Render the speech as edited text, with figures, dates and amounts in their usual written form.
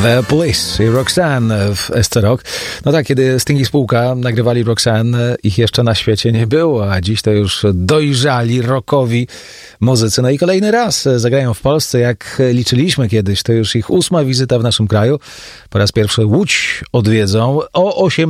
The Police i Roxanne w SC Rock. No tak, kiedy Sting i spółka nagrywali Roxanne, ich jeszcze na świecie nie było, a dziś to już dojrzali rockowi muzycy. No i kolejny raz zagrają w Polsce, jak liczyliśmy kiedyś. To już ich 8. wizyta w naszym kraju. Po raz pierwszy Łódź odwiedzą o 18.